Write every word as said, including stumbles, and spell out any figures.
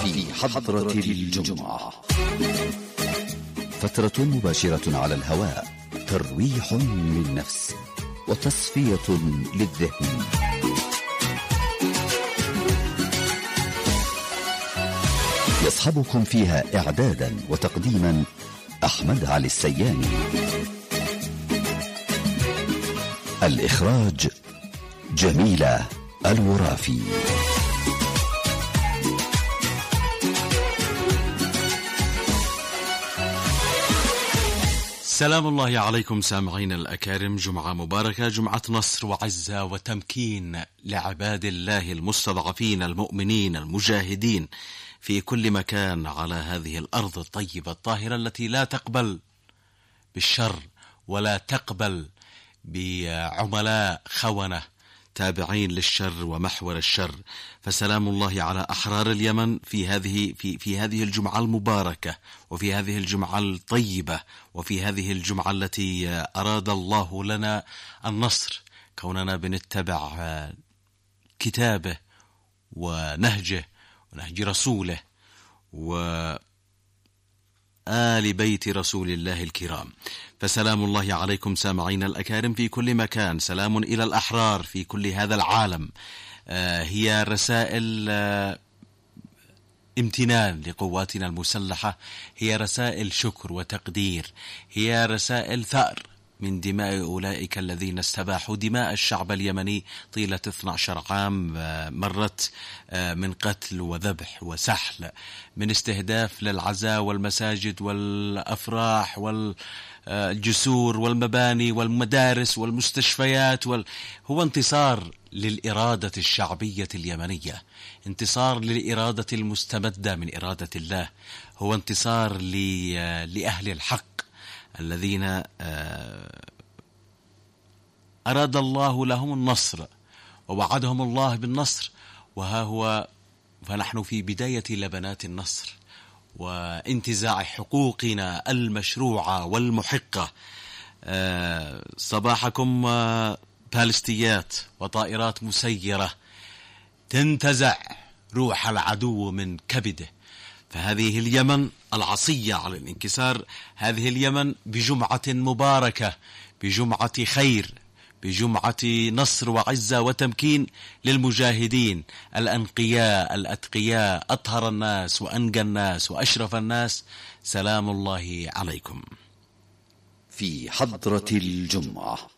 في حضرة الجمعة، فترة مباشرة على الهواء، ترويح للنفس وتصفية للذهن. يصحبكم فيها إعدادا وتقديما أحمد علي السياني، الإخراج جميلة الورافي. سلام الله عليكم سامعين الأكارم، جمعة مباركة، جمعة نصر وعزة وتمكين لعباد الله المستضعفين المؤمنين المجاهدين في كل مكان على هذه الأرض الطيبة الطاهرة التي لا تقبل بالشر ولا تقبل بعملاء خونة تابعين للشر ومحور الشر. فسلام الله على أحرار اليمن في هذه في في هذه الجمعة المباركة، وفي هذه الجمعة الطيبة، وفي هذه الجمعة التي أراد الله لنا النصر، كوننا بنتبع كتابه ونهجه ونهج رسوله وآل بيت رسول الله الكرام. فسلام الله عليكم سامعين الأكارم في كل مكان، سلام إلى الأحرار في كل هذا العالم. آه هي رسائل آه امتنان لقواتنا المسلحة، هي رسائل شكر وتقدير، هي رسائل ثأر من دماء أولئك الذين استباحوا دماء الشعب اليمني طيلة اثني عشر عام، مرت من قتل وذبح وسحل، من استهداف للعزاء والمساجد والأفراح والجسور والمباني والمدارس والمستشفيات وال... هو انتصار للإرادة الشعبية اليمنية، انتصار للإرادة المستمدة من إرادة الله، هو انتصار ل... لأهل الحق الذين أراد الله لهم النصر ووعدهم الله بالنصر، وها هو فنحن في بداية لبنات النصر وانتزاع حقوقنا المشروعة والمحقة. صباحكم بالستيات وطائرات مسيرة تنتزع روح العدو من كبده. فهذه اليمن العصية على الانكسار، هذه اليمن بجمعة مباركة، بجمعة خير، بجمعة نصر وعزة وتمكين للمجاهدين الأنقياء الأتقياء، أطهر الناس وأنقى الناس وأشرف الناس. سلام الله عليكم. في حضرة الجمعة.